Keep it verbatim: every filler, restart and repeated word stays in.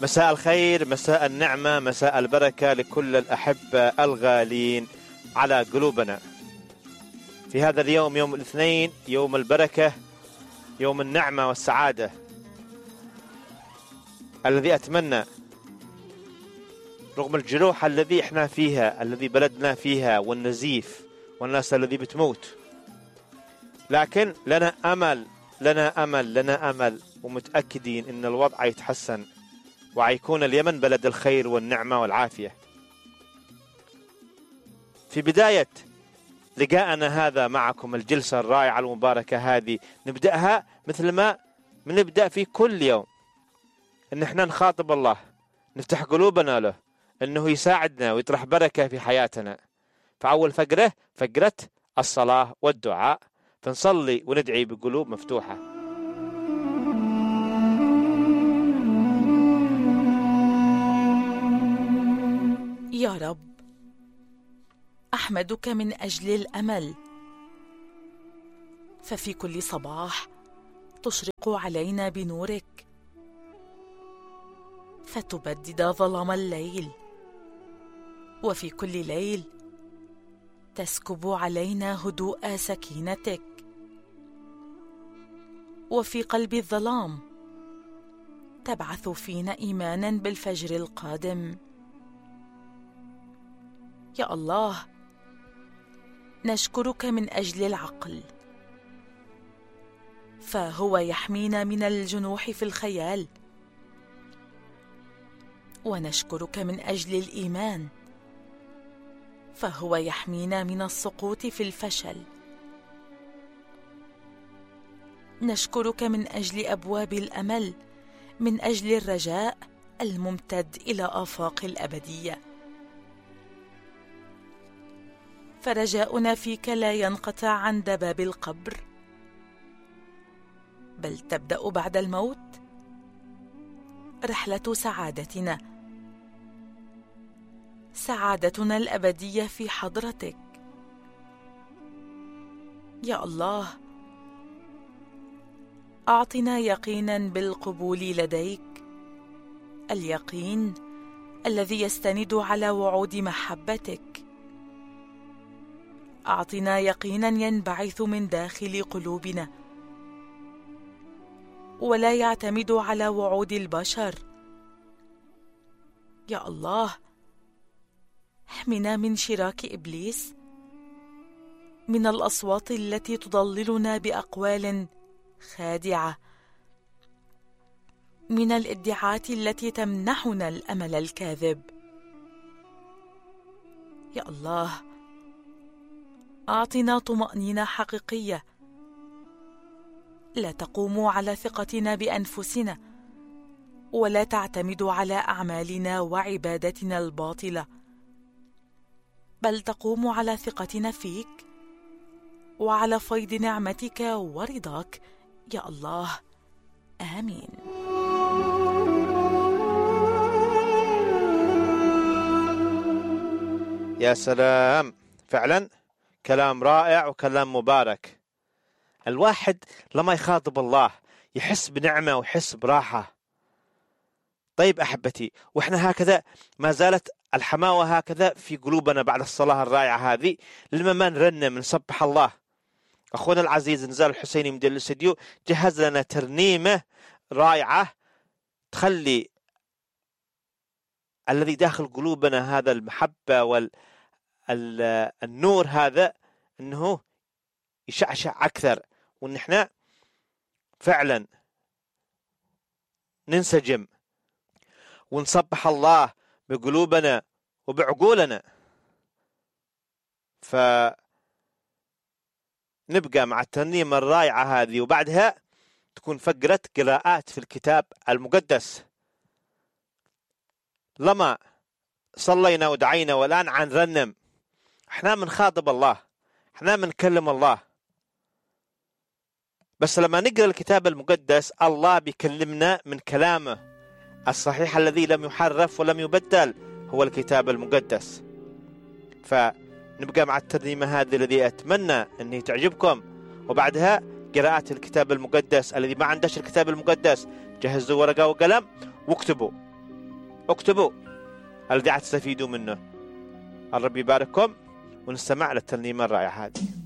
مساء الخير، مساء النعمة، مساء البركة لكل الأحبة الغالين على قلوبنا في هذا اليوم، يوم الاثنين، يوم البركة، يوم النعمة والسعادة، الذي أتمنى رغم الجروح الذي احنا فيها، الذي بلدنا فيها، والنزيف والناس الذي بتموت، لكن لنا أمل لنا أمل لنا أمل ومتأكدين إن الوضع يتحسن ويكون اليمن بلد الخير والنعمة والعافية. في بداية لقاءنا هذا معكم، الجلسة الرائعة المباركة هذه نبدأها مثل ما نبدأ في كل يوم، إن احنا نخاطب الله، نفتح قلوبنا له، إنه يساعدنا ويطرح بركة في حياتنا. فأول فقرة فقرة الصلاة والدعاء، فنصلي وندعي بقلوب مفتوحة. يا رب، أحمدك من أجل الأمل، ففي كل صباح تشرق علينا بنورك، فتبدد ظلام الليل، وفي كل ليل تسكب علينا هدوء سكينتك، وفي قلب الظلام تبعث فينا إيمانا بالفجر القادم. يا الله، نشكرك من أجل العقل، فهو يحمينا من الجنوح في الخيال، ونشكرك من أجل الإيمان، فهو يحمينا من السقوط في الفشل. نشكرك من أجل أبواب الأمل، من أجل الرجاء الممتد إلى آفاق الأبدية، فرجاؤنا فيك لا ينقطع عند باب القبر، بل تبدأ بعد الموت رحلة سعادتنا، سعادتنا الأبدية في حضرتك. يا الله، أعطنا يقينا بالقبول لديك، اليقين الذي يستند على وعود محبتك. أعطنا يقينا ينبعث من داخل قلوبنا، ولا يعتمد على وعود البشر. يا الله، احمنا من شراك إبليس، من الأصوات التي تضللنا بأقوال خادعة، من الادعاءات التي تمنحنا الأمل الكاذب. يا الله، أعطنا طمأنينة حقيقية لا تقوم على ثقتنا بأنفسنا، ولا تعتمد على أعمالنا وعبادتنا الباطلة، بل تقوم على ثقتنا فيك وعلى فيض نعمتك ورضاك. يا الله، آمين. يا سلام، فعلا كلام رائع وكلام مبارك. الواحد لما يخاطب الله يحس بنعمة ويحس براحة. طيب أحبتي، وإحنا هكذا ما زالت الحماوة هكذا في قلوبنا بعد الصلاة الرائعة هذه، لما ما نرنم نسبح الله. أخونا العزيز نزال الحسيني مدير الاستديو جهز لنا ترنيمة رائعة تخلي الذي داخل قلوبنا هذا المحبة والنور هذا أنه يشعشع أكثر، وأن احنا فعلا ننسجم ونسبح الله بقلوبنا وبعقولنا. فنبقى مع الترنيمة الرائعة هذه، وبعدها تكون فقرة قراءات في الكتاب المقدس. لما صلينا ودعينا والآن عن رنم، احنا من خاطب الله، احنا من كلم الله. بس لما نقرأ الكتاب المقدس الله بيكلمنا من كلامه الصحيح الذي لم يحرف ولم يبدل، هو الكتاب المقدس. فنبقى مع الترنيمة هذه الذي أتمنى أنه تعجبكم، وبعدها قراءة الكتاب المقدس. الذي ما عندش الكتاب المقدس جهزوا ورقة وقلم واكتبوا اكتبوا الذي تستفيدوا منه. الرب يبارككم، ونستمع للترنيمة الرائعة هذه.